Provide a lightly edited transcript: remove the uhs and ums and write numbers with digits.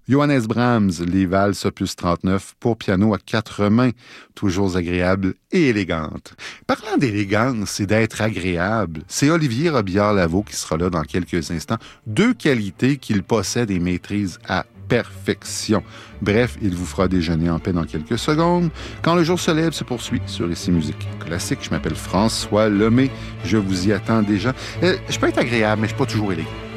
Johannes Brahms, les Valses opus 39 pour piano à 4 mains, toujours agréable et élégante. Parlant d'élégance et d'être agréable, c'est Olivier Robillard-Lavaux qui sera là dans quelques instants. 2 qualités qu'il possède et maîtrise à perfection. Bref, il vous fera déjeuner en paix dans quelques secondes. Quand le jour se lève se poursuit sur Ici Musique Classique. Je m'appelle François Lemay. Je vous y attends déjà. Je peux être agréable, mais je ne suis pas toujours élégant.